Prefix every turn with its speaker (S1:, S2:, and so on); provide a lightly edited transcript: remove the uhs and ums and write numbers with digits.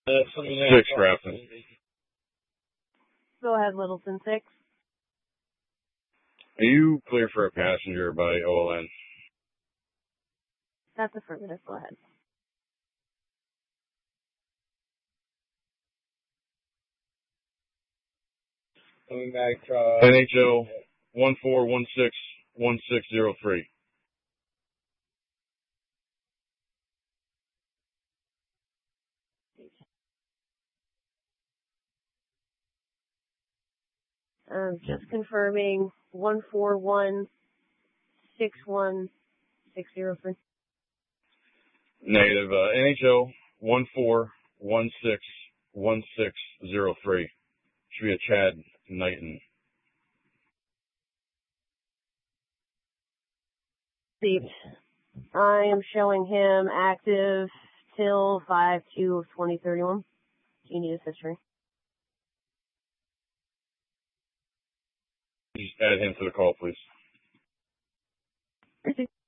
S1: 6 Grafton.
S2: Go ahead, Littleton 6.
S1: Are you clear for a passenger by OLN?
S2: That's affirmative. Go ahead.
S3: Coming back,
S1: NHL 14161603.
S2: Just confirming 1416163.
S1: Negative. NHL 14161603. Should be a Chad Knighton.
S2: Received. I am showing him active till 5/2/2031. Do you need his history?
S1: Just add him to the call, please.
S2: Received.